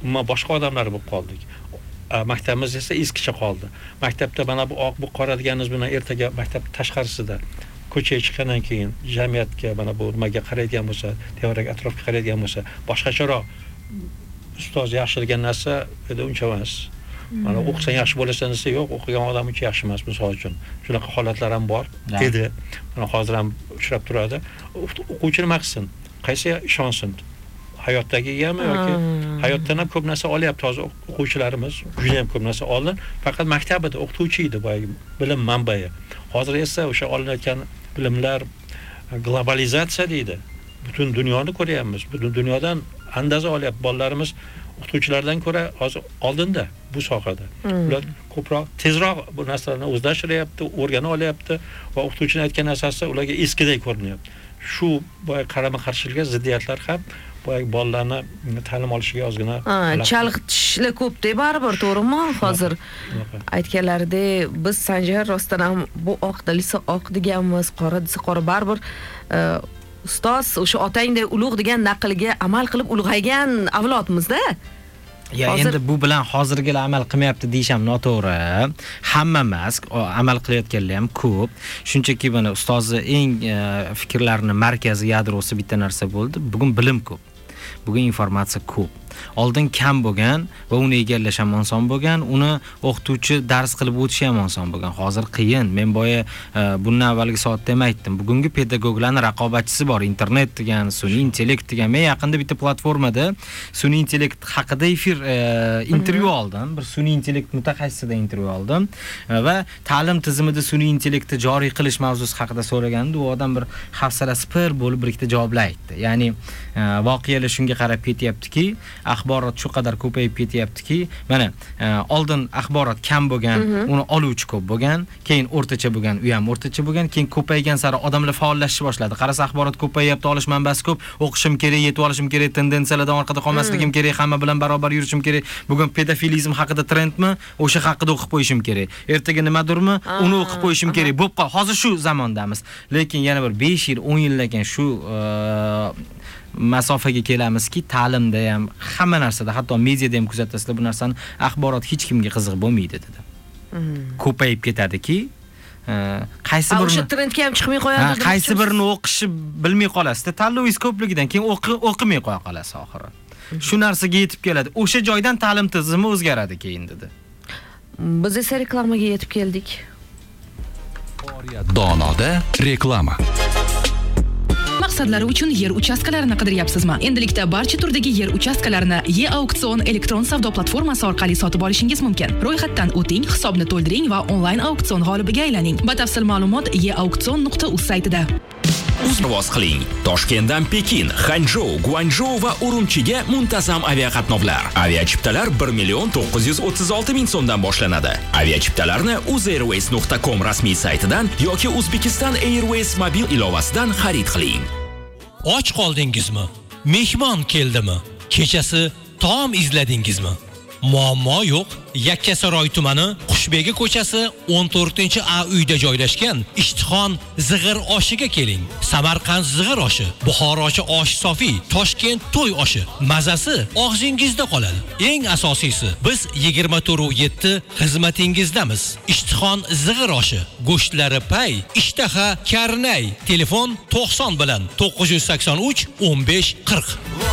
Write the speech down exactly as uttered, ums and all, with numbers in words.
umuman boshqa odamlar bo'lib qoldik. Maktabimiz esa eskicha qoldi. Maktabda mana bu oq bu qora deganimiz bilan ertaga maktab tashqarisida ko'chaga chiqqandan keyin jamiyatga mana bu nimaga qaraydigan bo'lsa, tevarak atrofga qaraydigan bo'lsa, boshqacharoq ustoz yaxshi degan narsa edi uncha emas. Mana o'qisang yaxshi bo'lasan desa yo'q, o'qigan odam uncha yaxshi emas, misol uchun. Shunaqa holatlar ham bor edi. Mana hozir ham uchrab turadi. O'quvchi nima qilsin? Qaysi ishonsin? Hayotdagi yami yoki hayotdan ham ko'p narsa olyapti hozir o'quvchilarimiz, juda ham ko'p narsa oldi. Faqat maktabida o'qituvchi edi boyagi bilim manbai. Hozir esa o'sha olinayotgan bilimlar globalizatsiya deydi. Butun dunyoni ko'ryapmiz. Butun dunyodan andaza olyapti. Bolalarimiz o'qituvchilardan ko'ra hozir oldinda bu sohada. Ular ko'proq tezroq bu narsalarni o'zlashtiryapti, o'rgana olyapti va o'qituvchining aytgan narsasi ularga eskidek ko'rinyapti. Shu boy qarama-qarshiliklar, ziddiyatlar ham boyagi bolalarni ta'lim olishiga ozgina chalg'itishlar ko'p deb baribir, to'g'rimi? Hozir aytganlaridek biz Sanjar rostdan ham bu oq desa oq deganmiz, qora desa qora, baribir ustoz o'sha otangdek ulug' degan naqlga amal qilib ulg'aygan avlodmizda. Ya endi bu bilan hozirgilar amal qilmayapti deyish ham noto'g'ri. Hamma emas, amal qilayotganlar ham ko'p. Shunchaki mana ustozni eng fikrlarini markazi, yadrosi bitta narsa bo'ldi. Bugun bilim ko'p. Bugun informatsiya ko'p. Oldin kam bo'lgan va uni egallash ham oson bo'lgan, uni o'qituvchi dars qilib o'tish ham oson bo'lgan. Hozir qiyin. Men boya bundan avvalgi soatda ham aytdim. Bugungi pedagoglarning raqobatchisi bor. Internet degan, sun'iy intellekt degan. Men yaqinda bitta platformada sun'iy intellekt haqida efir intervyu oldim. Bir sun'iy intellekt mutaxassisidan intervyu oldim va ta'lim tizimida sun'iy intellektni joriy qilish mavzusi haqida so'raganda, u odam bir hafsalasi pir bo'lib bir ikkita javoblar aytdi. Ya'ni voqealar shunga qarab ketyaptiki, axborot shu qadar ko'payib ketyaptiki, mana oldin axborot kam bo'lgan, uni oluvchi ko'p bo'lgan, keyin o'rtacha bo'lgan, u ham o'rtacha bo'lgan, keyin ko'paygan sari odamlar faollashishni boshladi. Qarasa axborot ko'payyapti, olish manbasi ko'p, o'qishim kerak, yetib olishim kerak, tendensiyalardan orqada qolmasligim kerak, hamma bilan barobar yurishim kerak. Bugun pedofilizm haqida trendmi? O'sha haqida o'qib qo'yishim kerak. Ertaga nimadirmi? Uni o'qib qo'yishim kerak. Bo'p qol. Hozir shu zamondamiz. Lekin yana bir besh yil, o'n yildan shu masofaga kelamizki, ta'limda ham, hamma narsada, hatto mediada ham kuzatasizlar bu narsani, axborot hech kimga qiziq bo'lmaydi dedi. Ko'payib ketadiki, qaysi birini o'sha trendga ham chiqmay qo'yadi. Qaysi birini o'qishni bilmay qolasiz. Tanlovingiz ko'pligidan keyin o'qimay qo'ya qolasiz oxiri. Shu narsaga yetib keladi. O'sha joydan ta'lim tizimi o'zgaradi keyin dedi. Biz esa reklamaga yetib keldik. Donoda reklama. Maqsadlari uchun yer uchastkalarini qidiryapsizmi? Endilikda barcha turdagi yer uchastkalarini E-Auksion elektron savdo platformasi orqali sotib olishingiz mumkin. Ro'yxatdan o'ting, hisobni to'ldiring va onlayn auksion g'olibiga aylaning. Batafsil ma'lumot e auksion nuqta uz saytida. Uzvoz qiling. Toshkentdan Pekin, Xanzhou, Guangzhou va Urumchiga muntazam aviaqatnovlar. Aviachiptalar bir million to'qqiz yuz o'ttiz olti ming so'mdan boshlanadi. Aviachiptalarni uzairways nuqta com rasmiy saytidan yoki Uzbekistan Airways mobil ilovasidan xarid qiling. Och qoldingizmi? Mehmon keldimi? Kechasi taom izladingizmi? Muammo yo'q. Yakkasaroy tumani Qushbegi ko'chasi o'n to'rtinchi A uyda joylashgan Ishtixon zig'ir oshiga keling. Samarqand zig'ir oshi, Buxorochi osh sofi, Toshkent to'y oshi. Mazasi og'zingizda qoladi. Eng asosiysi, biz yigirma to'rt yetti xizmatingizdamiz. Ishtixon zig'ir oshi, go'shtlari pay, ishtaha karnay. Telefon to'qson bilan to'qqiz yuz sakson uch o'n besh qirq.